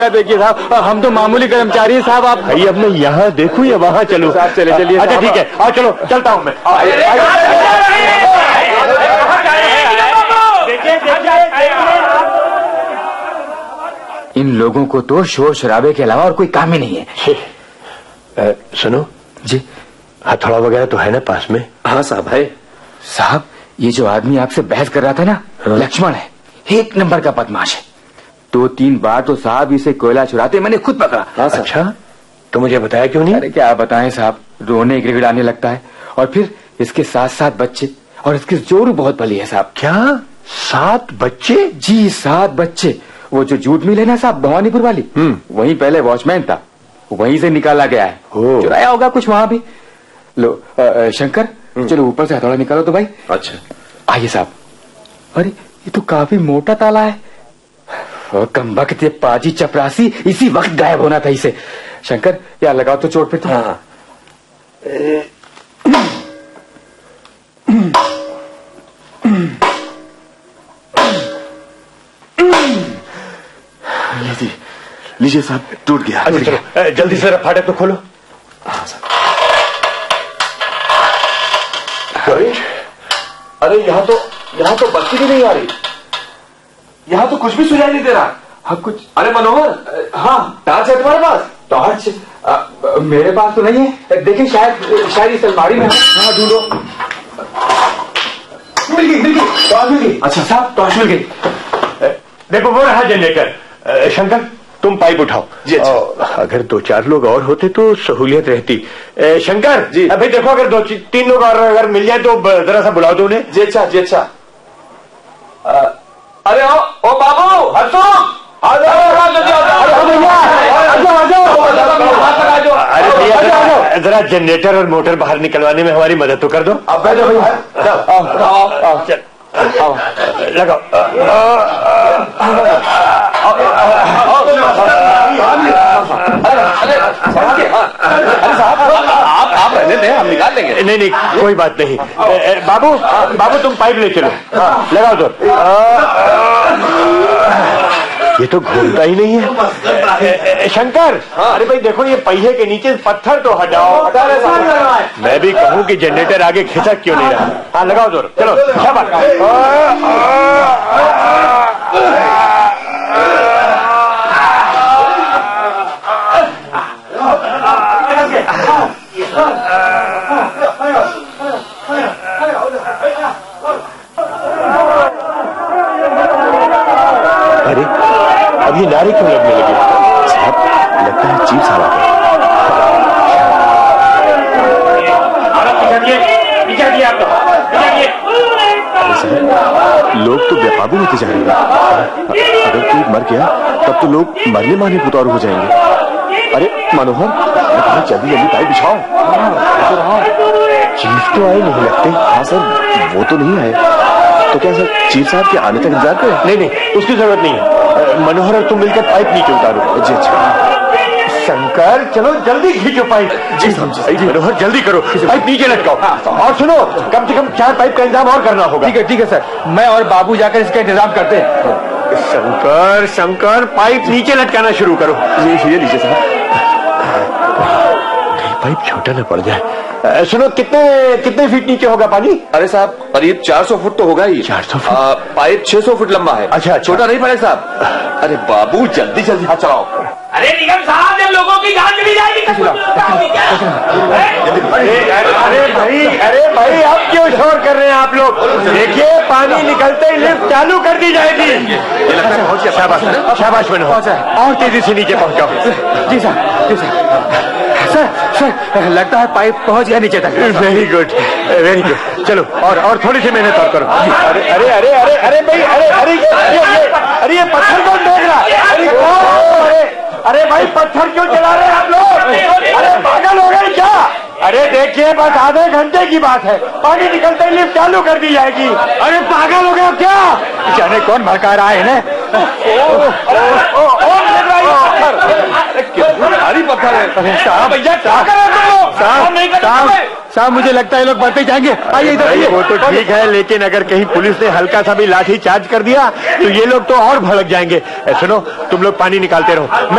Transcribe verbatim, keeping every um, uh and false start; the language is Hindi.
देखिए साहब, हम तो मामूली कर्मचारी हैं साहब। आप भाई अब मैं यहाँ देखूं या वहाँ चलूं? साहब चले चलिए। अच्छा ठीक है, आओ चलो, चलता हूँ मैं। इन लोगों को तो शोर शराबे के अलावा और कोई काम ही नहीं है। आ, सुनो जी, हथौड़ा वगैरह तो है ना पास में? हाँ साहब है। साहब ये जो आदमी आपसे बहस कर रहा था ना, हाँ? लक्ष्मण है, एक नंबर का बदमाश है। दो तीन बार तो साहब इसे कोयला चुराते मैंने खुद पकड़ा। हाँ, अच्छा तो मुझे बताया क्यों नहीं? अरे क्या बताएं साहब, रोने गिड़गिड़ाने लगता है और फिर इसके साथ साथ बच्चे, और इसकी जोरू बहुत बली है साहब। क्या सात बच्चे? जी सात बच्चे। वो जो जूट मिल है ना साहब, भवानीपुर वाली, वहीं पहले वॉचमैन था, वहीं से निकाला गया है। चुराया होगा कुछ वहां भी। लो आ, आ, शंकर चलो ऊपर से हथौड़ा निकालो तो भाई। अच्छा आइए साहब। अरे ये तो काफी मोटा ताला है। कमबख्त, ये पाजी चपरासी इसी वक्त गायब होना था इसे। शंकर यार लगाओ तो चोट पे तो। हाँ। लीजिए साहब, टूट गया। अच्छा चलो जल्दी से फाटक तो खोलो। हाँ साहब। अरे यहाँ तो यहाँ तो बत्ती भी नहीं आ रही, यहाँ तो कुछ भी सुझाई नहीं दे रहा। हाँ कुछ। अरे मनोहर, हाँ टॉर्च है तुम्हारे पास? टॉर्च मेरे पास तो नहीं है, देखिए शायद शायद इस अलमारी में। हाँ ढूंढो। मिल गई मिल गई टॉर्च मिल गई। अच्छा साहब टॉर्च मिल गई। देखो वो रहा जनरेटर। शंकर तुम पाइप उठाओ। जी अच्छा। अगर दो चार लोग और होते तो सहूलियत रहती। ए, शंकर जी भाई देखो, अगर दो तीन लोग और अगर मिल जाए तो जरा सा बुलाओ दो उन्हें। जी अच्छा जी अच्छा। अरे ओ, ओ बाबू हर्षो, अरे भैया जरा जनरेटर और मोटर बाहर निकलवाने में हमारी मदद तो कर दो। अब बैठो भैया, चल लगाओ। अरे साहब आप आप रहने दें, हम निकाल लेंगे। नहीं नहीं कोई बात नहीं। बाबू बाबू तुम पाइप ले चलो, लगाओ तो। ये तो घूमता ही नहीं है। शंकर अरे भाई देखो, ये पहिए के नीचे पत्थर तो हटाओ। हटा रहे साहब। मैं भी कहूँ कि जनरेटर आगे खिसक क्यों नहीं रहा। हाँ लगाओ जोर, चलो शाबाश। अरे अब ये नारे क्यों लगने लगे? साहब लगता है चीफ साहब आ गए। लोग तो बेकाबू होते जा रहे हैं। अगर कोई मर गया तब तो लोग मरने मारने पुतार हो जाएंगे। अरे मनोहर जल्दी जल्दी पाइप बिछाओ। चीफ तो आए नहीं लगते। हाँ सर वो तो नहीं आए। तो क्या सर चीफ साहब के आने तक इंतजार करें? नहीं नहीं उसकी जरूरत नहीं है। मनोहर और तुम मिलकर पाइप नीचे उतारो। जी अच्छा। शंकर चलो जल्दी खींचो पाइप। जी साहब जी। मनोहर जल्दी करो, पाइप नीचे लटकाओ। और सुनो कम से कम चार पाइप का इंतजाम और करना होगा। ठीक है ठीक है सर, मैं और बाबू जाकर इसका इंतजाम करते हैं। शंकर शंकर पाइप नीचे लटकाना शुरू करो। ये लीजिए साहब। पाइप छोटा न पड़ जाए। आ, सुनो कितने कितने फीट नीचे होगा पानी? अरे साहब करीब चार सौ फुट तो होगा ही। चार सौ फुट? पाइप छह सौ फुट लंबा है। अच्छा छोटा नहीं पड़े साहब। अरे बाबू जल्दी जल्दी हाथ चलाओ। अरे निगम साहब जब लोगों की जान चली जाएगी तब अरे भाई अरे भाई आप क्यों शोर कर रहे हैं आप लोग? देखिए पानी निकलते ही लिफ्ट चालू कर दी जाएगी। शाबाश शाबाश मनोहर, और तेजी से नीचे पहुंचाओ। जी साहब जी साहब। सर सर लगता है पाइप पहुंच गया नीचे तक। Very good very good. चलो और और थोड़ी सी मेहनत और करो। अरे अरे अरे अरे अरे भाई अरे अरे ये ये अरे ये पत्थर कौन फेंक रहा? अरे अरे अरे भाई पत्थर क्यों चला रहे हैं आप लोग? अरे पागल हो गए क्या? अरे देखिए बस आधे घंटे की बात है, पानी निकलते ही लिफ्ट चालू कर दी जाएगी। अरे पागल हो गए क्या? जाने कौन भड़का रहा है इन्हें? भारी पत्थर है साहब भैया क्या कर रहे हो तुम लोग? साहब साहब मुझे लगता है लोग बढ़ते जाएंगे। आइए इधर आइए। वो तो ठीक है, लेकिन अगर कहीं पुलिस ने हल्का सा भी लाठी चार्ज कर दिया तो ये लोग तो और भड़क जाएंगे। सुनो, तुम लोग पानी निकालते रहो।